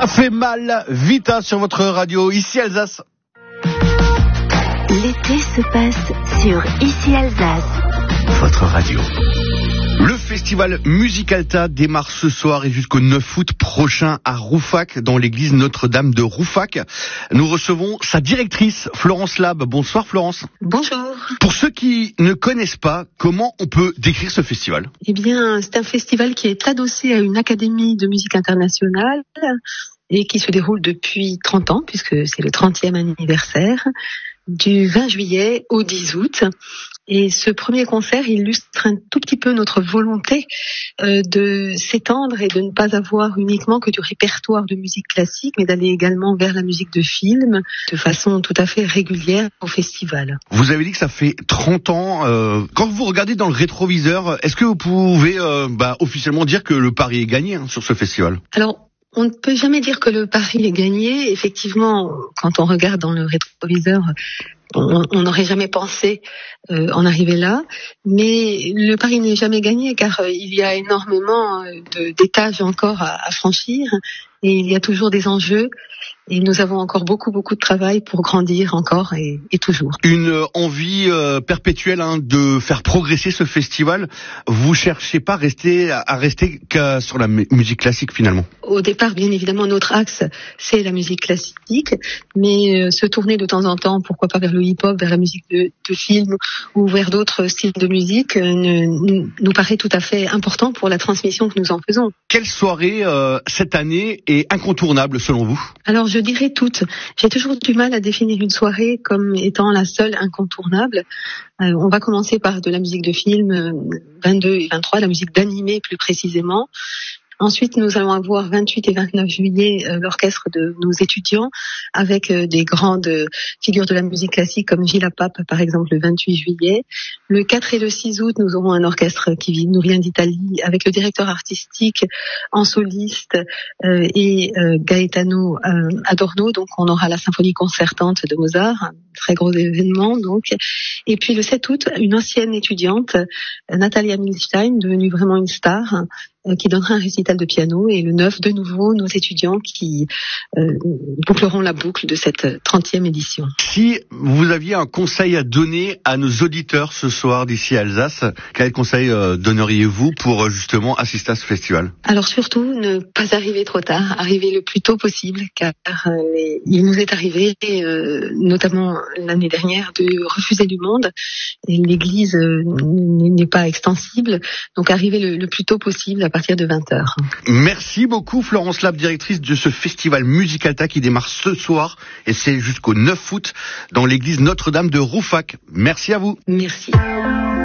Ça fait mal, Vita sur votre radio, ici Alsace. L'été se passe sur Ici Alsace. Votre radio. Le festival Musicalta démarre ce soir et jusqu'au 9 août prochain à Rouffach, dans l'église Notre-Dame de Rouffach. Nous recevons sa directrice, Florence Lab. Bonsoir Florence. Bonjour. Pour ceux qui ne connaissent pas, comment on peut décrire ce festival ? Eh bien, c'est un festival qui est adossé à une académie de musique internationale et qui se déroule depuis 30 ans, puisque c'est le 30e anniversaire, du 20 juillet au 10 août. Et ce premier concert illustre un tout petit peu notre volonté de s'étendre et de ne pas avoir uniquement que du répertoire de musique classique, mais d'aller également vers la musique de film de façon tout à fait régulière au festival. Vous avez dit que ça fait 30 ans. Quand vous regardez dans le rétroviseur, est-ce que vous pouvez officiellement dire que le pari est gagné sur ce festival ? Alors, on ne peut jamais dire que le pari est gagné. Effectivement, quand on regarde dans le rétroviseur, on n'aurait jamais pensé en arriver là, mais le pari n'est jamais gagné car il y a énormément d'étages encore à franchir et il y a toujours des enjeux et nous avons encore beaucoup de travail pour grandir encore et toujours. Une envie perpétuelle de faire progresser ce festival. Vous cherchez pas à rester que sur la musique classique finalement. Au départ, bien évidemment, notre axe, c'est la musique classique, mais se tourner de temps en temps, pourquoi pas vers le hip-hop, vers la musique de film ou vers d'autres styles de musique, nous paraît tout à fait important pour la transmission que nous en faisons. Quelle soirée cette année est incontournable selon vous ? Alors, je dirais toutes. J'ai toujours du mal à définir une soirée comme étant la seule incontournable. On va commencer par de la musique de film, 22 et 23, la musique d'animé plus précisément. Ensuite, nous allons avoir 28 et 29 juillet l'orchestre de nos étudiants avec des grandes figures de la musique classique comme Gilles Pape, par exemple, le 28 juillet. Le 4 et le 6 août, nous aurons un orchestre qui nous vient d'Italie avec le directeur artistique en soliste et Gaetano Adorno. Donc, on aura la symphonie concertante de Mozart, un très gros événement. Donc, et puis le 7 août, une ancienne étudiante, Natalia Milstein, devenue vraiment une star, qui donnera un récital de piano, et le 9, de nouveau, nos étudiants qui boucleront la boucle de cette 30e édition. Si vous aviez un conseil à donner à nos auditeurs ce soir d'ici à Alsace, quel conseil donneriez-vous pour justement assister à ce festival ? Alors surtout, ne pas arriver trop tard, arriver le plus tôt possible, car il nous est arrivé, notamment l'année dernière, de refuser du monde, et l'église n'est pas extensible, donc arriver le plus tôt possible à partir de 20h. Merci beaucoup Florence Lab, directrice de ce festival Musicalta qui démarre ce soir et c'est jusqu'au 9 août dans l'église Notre-Dame de Rouffach. Merci à vous. Merci.